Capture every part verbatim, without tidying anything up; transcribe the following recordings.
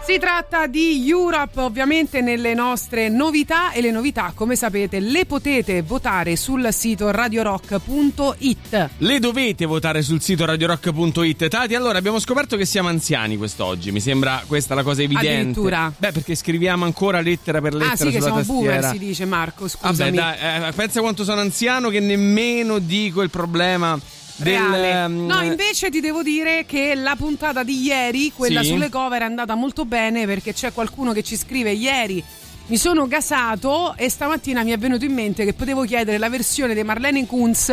Si tratta di Europe, ovviamente nelle nostre novità, e le novità, come sapete, le potete votare sul sito radio rock punto it. Le dovete votare sul sito radio rock punto it. Tati, allora abbiamo scoperto che siamo anziani quest'oggi, mi sembra questa la cosa evidente. Addirittura. Beh, perché scriviamo ancora lettera per lettera ah, sì, sulla che siamo tastiera. boomer, si dice, Marco, scusami. Vabbè, dai, eh, pensa quanto sono anziano che nemmeno dico il problema del, um, no, invece ti devo dire che la puntata di ieri, quella sì? sulle cover, è andata molto bene, perché c'è qualcuno che ci scrive: ieri mi sono gasato e stamattina mi è venuto in mente che potevo chiedere la versione di Marlene Kunz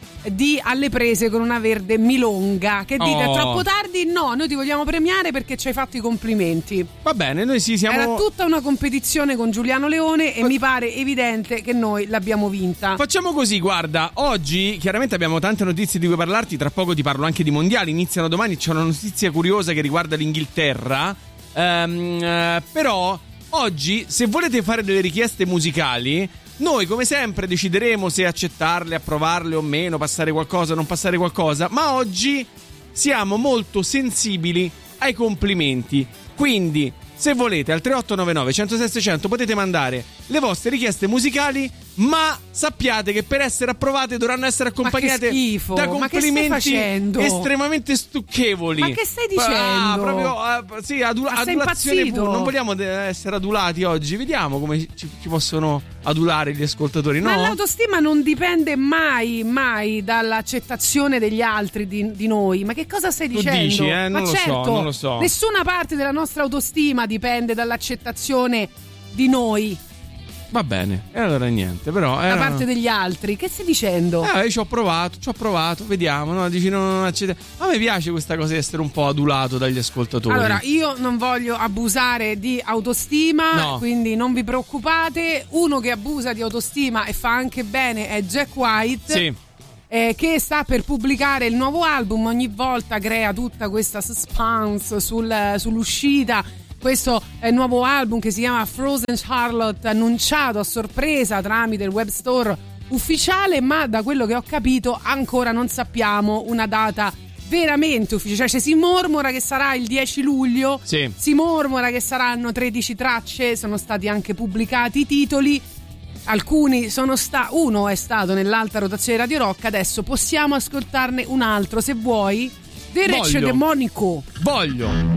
di Alle prese con una verde milonga. Che dite, oh. è troppo tardi? No, noi ti vogliamo premiare perché ci hai fatto i complimenti. Va bene, noi sì siamo. Era tutta una competizione con Giuliano Leone e Fa... mi pare evidente che noi l'abbiamo vinta. Facciamo così, guarda, oggi chiaramente abbiamo tante notizie di cui parlarti, tra poco ti parlo anche di mondiali, iniziano domani, c'è una notizia curiosa che riguarda l'Inghilterra, um, uh, però oggi, se volete fare delle richieste musicali, noi come sempre decideremo se accettarle, approvarle o meno, passare qualcosa, non passare qualcosa, ma oggi siamo molto sensibili ai complimenti. Quindi, se volete, al tre otto nove nove uno zero sei sei zero zero potete mandare le vostre richieste musicali, ma sappiate che per essere approvate dovranno essere accompagnate da complimenti estremamente stucchevoli. Ma che stai dicendo? Ah, proprio uh, sì, adu- adulazione pure. Non vogliamo essere adulati oggi. Vediamo come ci, ci possono adulare gli ascoltatori, no? Ma l'autostima non dipende mai, mai dall'accettazione degli altri di, di noi. Ma che cosa stai dicendo? Tu dici, eh? Non Ma lo certo, so, non lo so. Nessuna parte della nostra autostima dipende dall'accettazione di noi. Va bene, e allora niente, però da era... parte degli altri, che stai dicendo? Eh, io ci ho provato, ci ho provato, vediamo, no? Dici non, non accetta. A me piace questa cosa di essere un po' adulato dagli ascoltatori. Allora, io non voglio abusare di autostima, no. Quindi non vi preoccupate. Uno che abusa di autostima e fa anche bene è Jack White. Sì. Eh, che sta per pubblicare il nuovo album, ogni volta crea tutta questa suspense sul, sull'uscita. Questo è il nuovo album che si chiama Frozen Charlotte, annunciato a sorpresa tramite il web store ufficiale, ma da quello che ho capito ancora non sappiamo una data veramente ufficiale. Cioè, si mormora che sarà il dieci luglio, sì. Si mormora che saranno tredici tracce, sono stati anche pubblicati i titoli. Alcuni sono sta uno è stato nell'alta rotazione Radio Rock, adesso possiamo ascoltarne un altro se vuoi. Derecho Voglio. Demonico. Voglio.